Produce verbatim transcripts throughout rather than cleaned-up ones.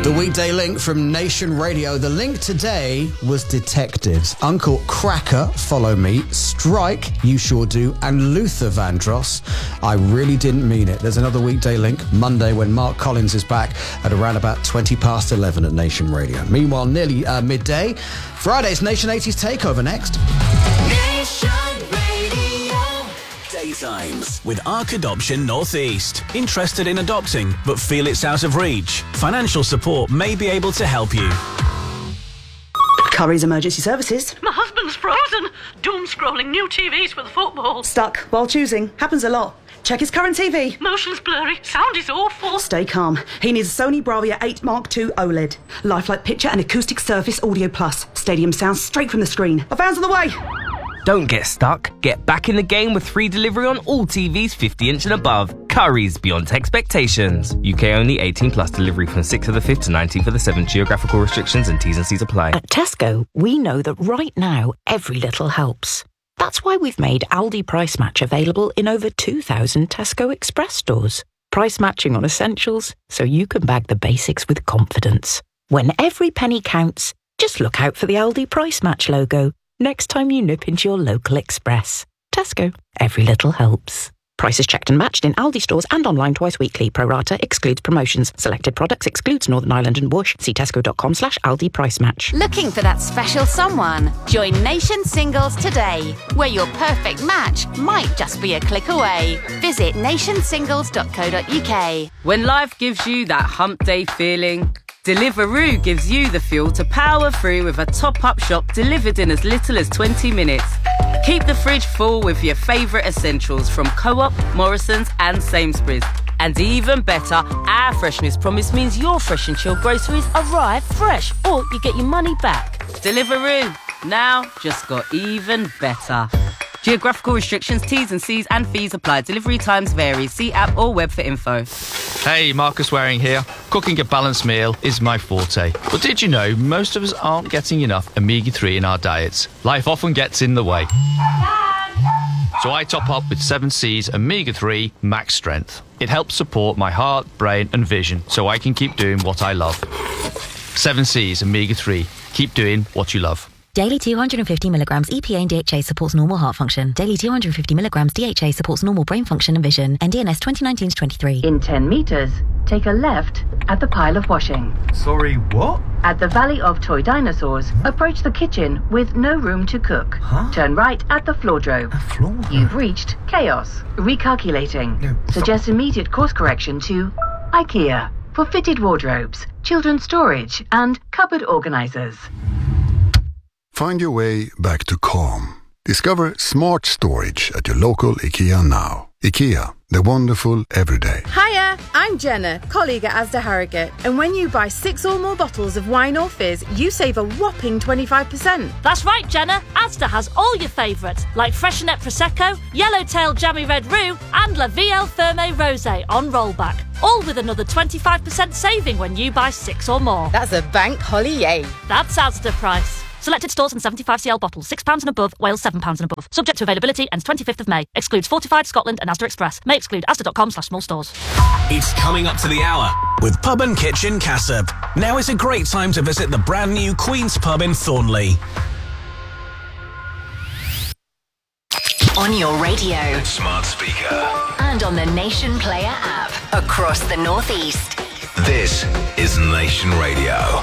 The Weekday Link from Nation Radio. The link today was detectives. Uncle Cracker, Follow Me, Strike, You Sure Do, and Luther Vandross. I really didn't mean it. There's another Weekday Link Monday when Mark Collins is back at around about twenty past eleven at Nation Radio. Meanwhile, nearly uh, midday, Friday's Nation eighties Takeover next. Nation Radio. Daytimes with Arc Adoption Northeast. Interested in adopting but feel it's out of reach? Financial support may be able to help you. Curry's Emergency Services. My husband's frozen. Doom scrolling new T Vs for the football. Stuck while choosing. Happens a lot. Check his current T V. Motion's blurry. Sound is awful. Stay calm. He needs a Sony Bravia eight Mark two OLED. Lifelike picture and acoustic surface audio plus. Stadium sound straight from the screen. A van's on the way. Don't get stuck. Get back in the game with free delivery on all T Vs fifty inch and above. Curry's beyond expectations. U K only, eighteen plus, delivery from sixth of the fifth to nineteenth of the seventh. Geographical restrictions and T's and C's apply. At Tesco, we know that right now, every little helps. That's why we've made Aldi Price Match available in over two thousand Tesco Express stores. Price matching on essentials, so you can bag the basics with confidence. When every penny counts, just look out for the Aldi Price Match logo next time you nip into your local Express. Tesco, every little helps. Prices checked and matched in Aldi stores and online twice weekly. Pro rata excludes promotions. Selected products excludes Northern Ireland and Bush. See tesco.com slash Aldi Price Match. Looking for that special someone? Join Nation Singles today, where your perfect match might just be a click away. Visit nation singles dot co dot uk. When life gives you that hump day feeling, Deliveroo gives you the fuel to power through with a top-up shop delivered in as little as twenty minutes. Keep the fridge full with your favourite essentials from Co-op, Morrison's and Sainsbury's. And even better, our freshness promise means your fresh and chilled groceries arrive fresh, or you get your money back. Deliveroo, now just got even better. Geographical restrictions, T's and C's and fees apply. Delivery times vary. See app or web for info. Hey, Marcus Waring here. Cooking a balanced meal is my forte. But did you know most of us aren't getting enough omega three in our diets? Life often gets in the way. So I top up with seven C's omega three Max Strength. It helps support my heart, brain and vision so I can keep doing what I love. seven C's omega three. Keep doing what you love. Daily two hundred fifty milligrams E P A and D H A supports normal heart function. Daily two hundred fifty milligrams D H A supports normal brain function and vision. N D N S twenty nineteen to twenty-three. In ten metres, take a left at the pile of washing. Sorry, what? At the Valley of Toy Dinosaurs, approach the kitchen with no room to cook. Huh? Turn right at the floordrobe. A floor? You've reached Chaos. Recalculating. No, Suggest immediate course correction to IKEA for fitted wardrobes, children's storage and cupboard organisers. Find your way back to calm. Discover smart storage at your local IKEA now. IKEA, the wonderful everyday. Hiya, I'm Jenna, colleague at Asda Harrogate. And when you buy six or more bottles of wine or fizz, you save a whopping twenty-five percent. That's right, Jenna. Asda has all your favourites, like Freshenet Prosecco, Yellowtail Jammy Red Roux, and La Vie Ferme Rosé on rollback. All with another twenty-five percent saving when you buy six or more. That's a bank holiday. That's Asda price. Selected stores and seventy-five c l bottles, six pounds and above, Wales seven pounds and above. Subject to availability, ends twenty-fifth of May. Excludes Fortified, Scotland and Asda Express. May exclude asda.com slash small stores. It's coming up to the hour with Pub and Kitchen Cassop. Now is a great time to visit the brand new Queen's Pub in Thornley. On your radio, smart speaker, and on the Nation Player app across the Northeast. This is Nation Radio.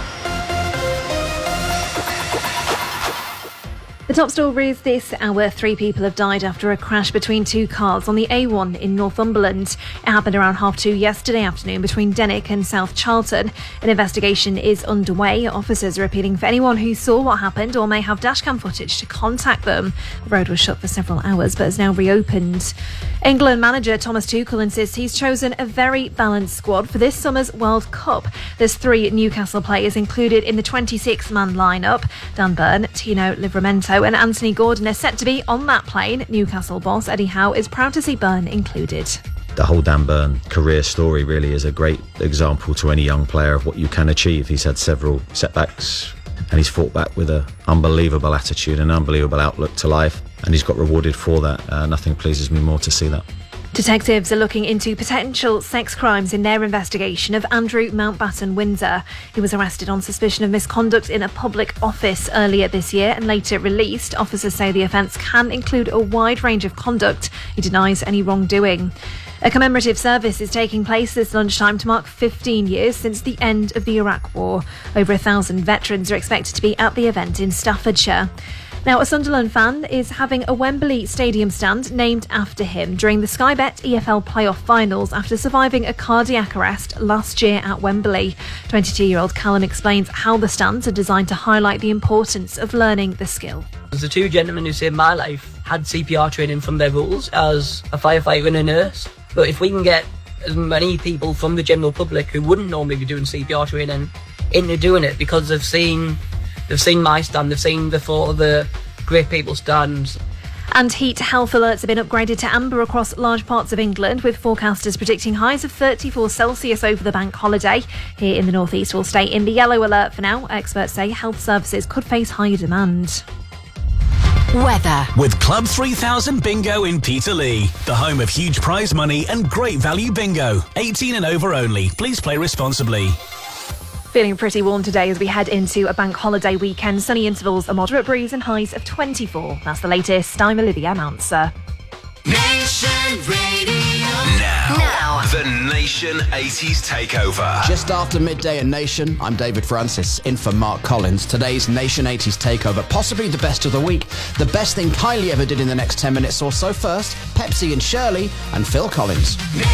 The top stories this hour. Three people have died after a crash between two cars on the A one in Northumberland. It happened around half two yesterday afternoon between Denwick and South Charlton. An investigation is underway. Officers are appealing for anyone who saw what happened or may have dashcam footage to contact them. The road was shut for several hours but has now reopened. England manager Thomas Tuchel insists he's chosen a very balanced squad for this summer's World Cup. There's three Newcastle players included in the twenty-six man lineup. Dan Burn, Tino Livramento and Anthony Gordon are set to be on that plane. Newcastle boss Eddie Howe is proud to see Burn included. The whole Dan Burn career story really is a great example to any young player of what you can achieve. He's had several setbacks and he's fought back with an unbelievable attitude and unbelievable outlook to life, and he's got rewarded for that. Uh, nothing pleases me more to see that. Detectives are looking into potential sex crimes in their investigation of Andrew Mountbatten Windsor. He was arrested on suspicion of misconduct in a public office earlier this year and later released. Officers say the offence can include a wide range of conduct. He denies any wrongdoing. A commemorative service is taking place this lunchtime to mark fifteen years since the end of the Iraq War. Over a thousand veterans are expected to be at the event in Staffordshire. Now, a Sunderland fan is having a Wembley Stadium stand named after him during the Sky Bet E F L playoff finals after surviving a cardiac arrest last year at Wembley. twenty-two-year-old Callum explains how the stands are designed to highlight the importance of learning the skill. The two gentlemen who saved my life had C P R training from their roles as a firefighter and a nurse. But if we can get as many people from the general public who wouldn't normally be doing C P R training into doing it because they've seen they've seen my stand, they've seen the thought of the great people stands. And heat health alerts have been upgraded to amber across large parts of England, with forecasters predicting highs of thirty-four Celsius over the bank holiday. Here in the northeast, we'll stay in the yellow alert for now. Experts say health services could face higher demand. Weather. With Club three thousand Bingo in Peterlee, the home of huge prize money and great value bingo. eighteen and over only. Please play responsibly. Feeling pretty warm today as we head into a bank holiday weekend. Sunny intervals, a moderate breeze and highs of twenty-four. That's the latest. I'm Olivia Announcer. Nation Radio. Now, now, the Nation eighties Takeover. Just after midday at Nation, I'm David Francis, in for Mark Collins. Today's Nation eighties Takeover, possibly the best of the week. The best thing Kylie ever did in the next ten minutes or so. First, Pepsi and Shirley and Phil Collins.